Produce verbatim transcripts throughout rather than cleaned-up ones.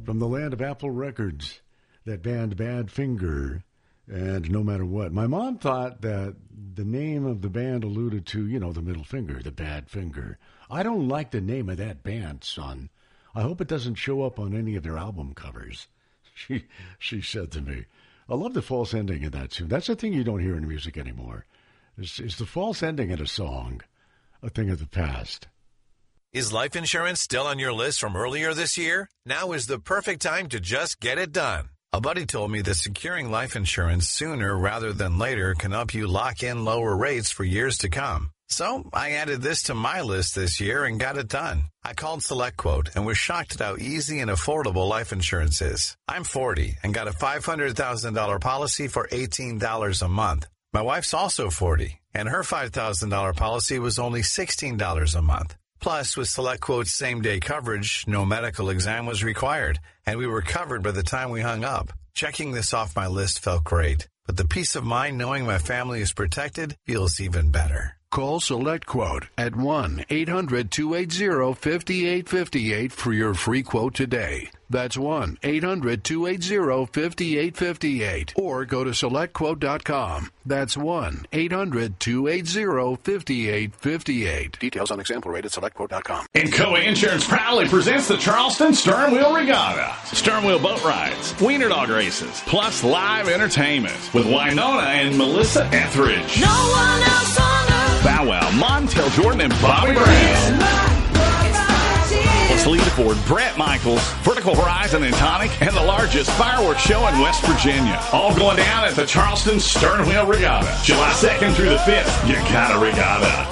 from the land of Apple Records, that band Badfinger, and No Matter What. My mom thought that the name of the band alluded to, you know, the middle finger, the Badfinger. I don't like the name of that band, son. I hope it doesn't show up on any of their album covers, she she said to me. I love the false ending in that tune. That's the thing you don't hear in music anymore. Is, is the false ending in a song a thing of the past? Is life insurance still on your list from earlier this year? Now is the perfect time to just get it done. A buddy told me that securing life insurance sooner rather than later can help you lock in lower rates for years to come. So I added this to my list this year and got it done. I called SelectQuote and was shocked at how easy and affordable life insurance is. I'm forty and got a five hundred thousand dollars policy for eighteen dollars a month. My wife's also forty, and her five thousand dollars policy was only sixteen dollars a month. Plus, with SelectQuote's same-day coverage, no medical exam was required, and we were covered by the time we hung up. Checking this off my list felt great, but the peace of mind knowing my family is protected feels even better. Call SelectQuote at one eight hundred two eight zero five eight five eight for your free quote today. That's one eight hundred two eight zero five eight five eight. Or go to select quote dot com. That's one eight hundred two eight zero five eight five eight. Details on example rate at select quote dot com. Encoa Insurance proudly presents the Charleston Stern Wheel Regatta. Stern Wheel boat rides, wiener dog races, plus live entertainment with Winona and Melissa Etheridge. No one else on earth. Bow Wow, Montel Jordan, and Bobby Brown. Plus lead for Brett Michaels, Vertical Horizon and Tonic, and the largest fireworks show in West Virginia. All going down at the Charleston Stern Wheel Regatta. July second through the fifth. You got a regatta.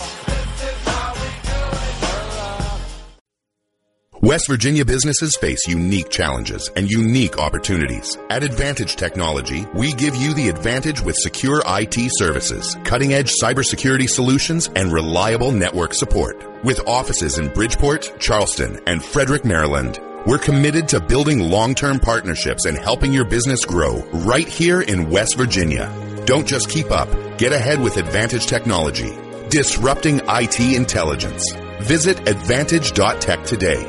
West Virginia businesses face unique challenges and unique opportunities. At Advantage Technology, we give you the advantage with secure I T services, cutting-edge cybersecurity solutions, and reliable network support. With offices in Bridgeport, Charleston, and Frederick, Maryland, we're committed to building long-term partnerships and helping your business grow right here in West Virginia. Don't just keep up. Get ahead with Advantage Technology, disrupting I T intelligence. Visit advantage dot tech today.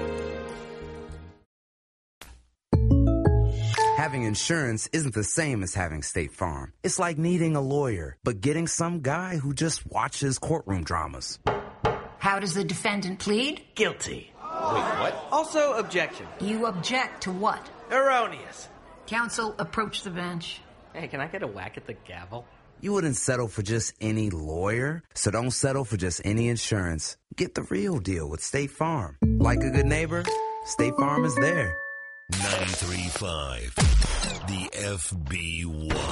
Having insurance isn't the same as having State Farm. It's like needing a lawyer, but getting some guy who just watches courtroom dramas. How does the defendant plead? Guilty. Wait, what? Also, objection. You object to what? Erroneous. Counsel, approach the bench. Hey, can I get a whack at the gavel? You wouldn't settle for just any lawyer, so don't settle for just any insurance. Get the real deal with State Farm. Like a good neighbor, State Farm is there. ninety-three point five, the F B one.